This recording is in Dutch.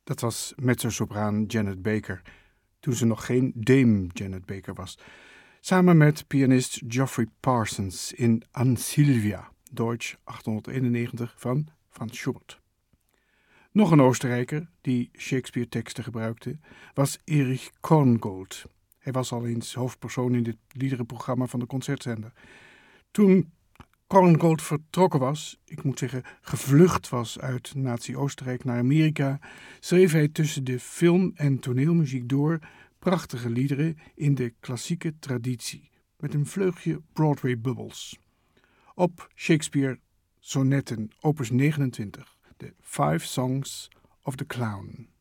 Dat was mezzosopraan Janet Baker, toen ze nog geen Dame Janet Baker was. Samen met pianist Geoffrey Parsons in An Silvia, Deutsch 891 van Franz Schubert. Nog een Oostenrijker die Shakespeare-teksten gebruikte was Erich Korngold. Hij was al eens hoofdpersoon in dit liederenprogramma van de Concertzender. Toen Korngold vertrokken was, ik moet zeggen gevlucht was uit Nazi-Oostenrijk naar Amerika, schreef hij tussen de film- en toneelmuziek door prachtige liederen in de klassieke traditie, met een vleugje Broadway-bubbels. Op Shakespeare Sonetten, opus 29, de 5 Songs of the Clown.